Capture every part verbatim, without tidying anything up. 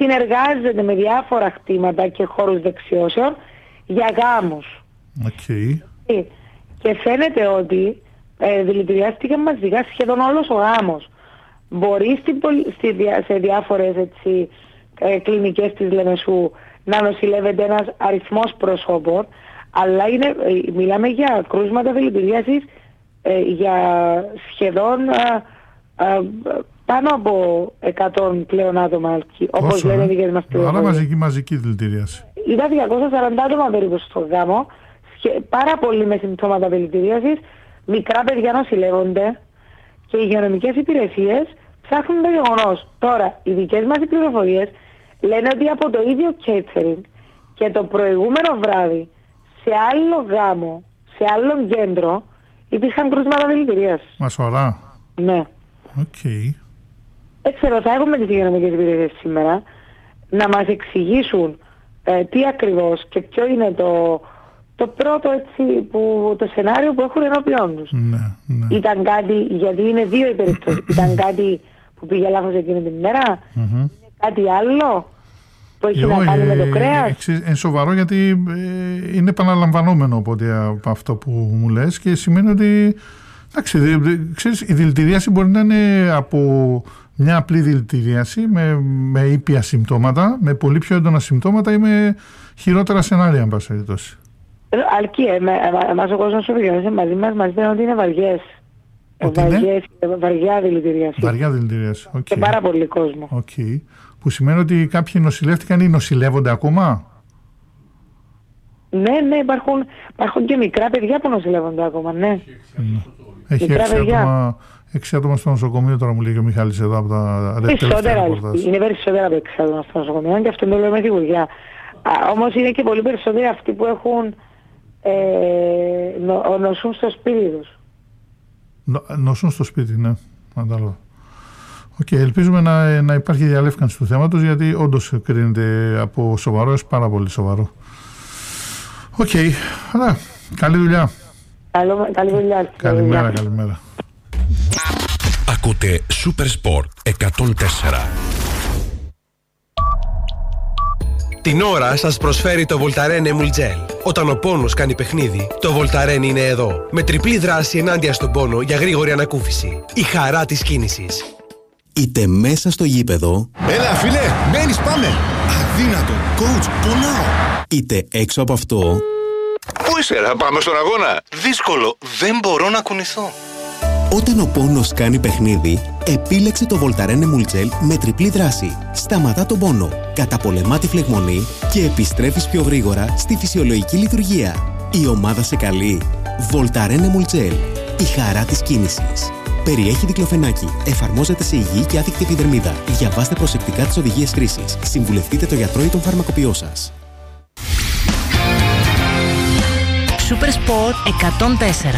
συνεργάζεται με διάφορα χτήματα και χώρους δεξιώσεων για γάμους. Okay. Και φαίνεται ότι ε, δηλητηριάστηκε μαζικά σχεδόν όλος ο γάμος. Μπορεί στην, στη, σε διάφορες έτσι, ε, κλινικές της Λεμεσού να νοσηλεύεται ένας αριθμός προσώπων, αλλά είναι, ε, μιλάμε για κρούσματα δηλητηρίασης ε, για σχεδόν ε, ε, πάνω από εκατό πλέον άτομα, όπως Όσο, λένε οι ε? δικές μας πληροφορίες. Άρα μαζική, μαζική δηλητηρίαση. Είδα διακόσια σαράντα άτομα περίπου στο γάμο, πάρα πολλοί με συμπτώματα δηλητηρίασης, μικρά παιδιά νοσηλεύονται και οι υγειονομικές υπηρεσίες ψάχνουν το γεγονός. Τώρα, οι δικές μας οι πληροφορίες λένε ότι από το ίδιο catering και το προηγούμενο βράδυ σε άλλο γάμο, σε άλλο κέντρο, υπήρχαν κρούσματα δηλητηρίασης. Μα σωρά. Ναι. Okay. Δεν ξέρω, θα έχουμε τις υγειονομικές υπηρεσίες σήμερα να μας εξηγήσουν ε, τι ακριβώς και ποιο είναι το, το πρώτο έτσι, που, το σενάριο που έχουν ενώπιόν τους. Ναι, ναι. Ήταν κάτι, γιατί είναι δύο οι περιπτώσεις, ήταν κάτι που πήγε λάθος εκείνη την ημέρα, Mm-hmm. είναι κάτι άλλο που έχει Εγώ, να κάνει ε, με το κρέας. Είναι σοβαρό γιατί ε, είναι επαναλαμβανόμενο οπότε από αυτό που μου λες και σημαίνει ότι εντάξει, δε, δε, ξέρεις, η δηλητηρίαση μπορεί να είναι από μια απλή δηλητηρίαση με, με ήπια συμπτώματα, με πολύ πιο έντονα συμπτώματα ή με χειρότερα σενάρια, αν πάση περιπτώσει. Αρκεί, εμάς ο κόσμος που επικοινωνήσε μαζί μας μας λένε ότι είναι βαριές. Ότι βαριές, βαριά δηλητηρίαση. Βαριά δηλητηρίαση. Okay. Και πάρα πολύ κόσμο. Okay. Που σημαίνει ότι κάποιοι νοσηλεύτηκαν ή νοσηλεύονται ακόμα. Ναι, ναι, υπάρχουν, υπάρχουν και μικρά παιδιά που νοσηλεύονται ακόμα, ναι. Έχει έξι άτομα, έξι άτομα στο νοσοκομείο, τώρα μου λέει και ο Μιχάλης εδώ από τα τελευταία ρεπορτάζ. Είναι περισσότερα από έξι άτομα στο νοσοκομείο και αυτό το λέω με σιγουριά. Όμως είναι και πολύ περισσότεροι αυτοί που έχουν ε, νο, νοσούν στο σπίτι τους. Νο, νοσούν στο σπίτι, ναι. Κατάλαβα. Οκ, okay, ελπίζουμε να, να υπάρχει διαλεύκανση του θέματος γιατί όντως κρίνεται από σοβαρό έως πάρα πολύ σοβαρό. Οκ, okay. Άρα, καλή δουλειά. Καλό, καλή δουλειά. Καλημέρα, καλημέρα. Ακούτε Super Sport εκατόν τέσσερα. Την ώρα σας προσφέρει το Voltaren Emul Gel. Όταν ο πόνος κάνει παιχνίδι, το Voltaren είναι εδώ. Με τριπλή δράση ενάντια στον πόνο για γρήγορη ανακούφιση. Η χαρά της κίνησης. Είτε μέσα στο γήπεδο. Έλα φίλε, μπαίνεις, πάμε. Αδύνατο, coach, πονάω. Είτε έξω από αυτό. Πού είσαι ρε, πάμε στον αγώνα. Δύσκολο, δεν μπορώ να κουνηθώ. Όταν ο πόνος κάνει παιχνίδι, επίλεξε το Voltaren Emul Gel με τριπλή δράση. Σταματά τον πόνο, καταπολεμά τη φλεγμονή και επιστρέφεις πιο γρήγορα στη φυσιολογική λειτουργία. Η ομάδα σε καλεί. Voltaren Emul Gel. Η χαρά της κίνησης. Περιέχει δικλοφενάκι. Εφαρμόζεται σε υγιή και άδικτη επιδερμίδα. Διαβάστε προσεκτικά τις οδηγίες χρήσης. Συμβουλευτείτε το γιατρό ή τον φαρμακοποιό σας. Super Sport εκατόν τέσσερα.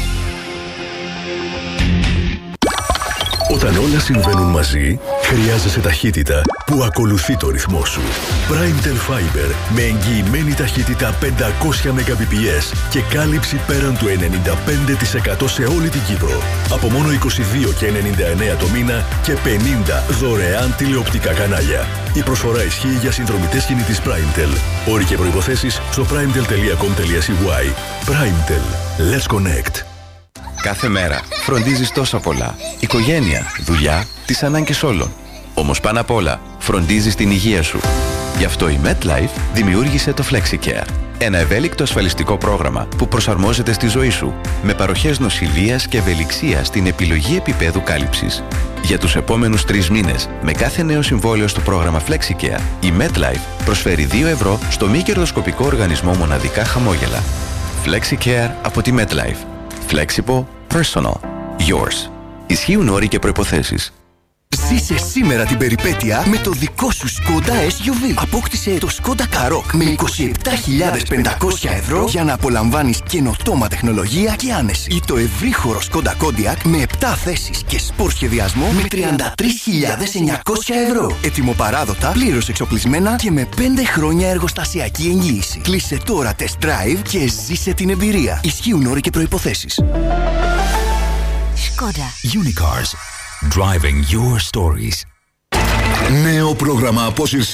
Όταν όλα συμβαίνουν μαζί, χρειάζεσαι ταχύτητα που ακολουθεί το ρυθμό σου. Primetel Fiber με εγγυημένη ταχύτητα πεντακόσια μεγαμπιπιες και κάλυψη πέραν του ενενήντα πέντε τοις εκατό σε όλη την Κύπρο. Από μόνο είκοσι δύο και ενενήντα εννέα το μήνα και πενήντα δωρεάν τηλεοπτικά κανάλια. Η προσφορά ισχύει για συνδρομητές κινητής Primetel. Όροι και προϋποθέσεις στο primetel τελεία com τελεία c y. Primetel. Let's connect. Κάθε μέρα φροντίζεις τόσα πολλά. Οικογένεια, δουλειά, τις ανάγκες όλων. Όμως πάνω απ' όλα φροντίζεις την υγεία σου. Γι' αυτό η MetLife δημιούργησε το FlexiCare. Ένα ευέλικτο ασφαλιστικό πρόγραμμα που προσαρμόζεται στη ζωή σου. Με παροχές νοσηλείας και ευελιξία στην επιλογή επίπεδου κάλυψης. Για τους επόμενους τρεις μήνες, με κάθε νέο συμβόλαιο στο πρόγραμμα FlexiCare, η MetLife προσφέρει δύο ευρώ στο μη κερδοσκοπικό οργανισμό μοναδικά χαμόγελα. FlexiCare από τη MetLife. Flexible, personal, yours. Ισχύουν όροι και προϋποθέσεις. Ζήσε σήμερα την περιπέτεια με το δικό σου Skoda ες γιου βι. Απόκτησε το Skoda Karoq με είκοσι επτά χιλιάδες πεντακόσια ευρώ για να απολαμβάνεις καινοτόμα τεχνολογία και άνεση. Ή το ευρύχωρο Skoda Kodiaq με επτά θέσεις και σπορ σχεδιασμό με τριάντα τρεις χιλιάδες εννιακόσια ευρώ. Ετοιμοπαράδοτα, πλήρως εξοπλισμένα και με πέντε χρόνια εργοστασιακή εγγύηση. Κλείσε τώρα test drive και ζήσε την εμπειρία. Ισχύουν όροι και προϋποθέσεις. Skoda. Unicars. Driving your stories. Νέο πρόγραμμα απόσυρσης